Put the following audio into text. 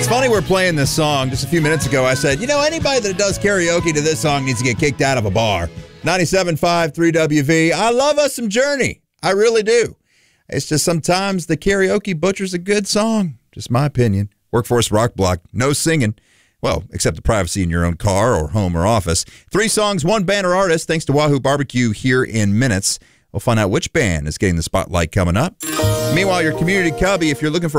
funny we're playing this song. Just a few minutes ago, I said, anybody that does karaoke to this song needs to get kicked out of a bar. 97.5 3WV. I love us some Journey. I really do. It's just sometimes the karaoke butchers a good song. Just my opinion. Workforce Rock Block. No singing. Well, except the privacy in your own car or home or office. 3 songs, 1 band or artist, thanks to Wahoo Barbecue here in minutes. We'll find out which band is getting the spotlight coming up. Meanwhile, your community cubby, if you're looking for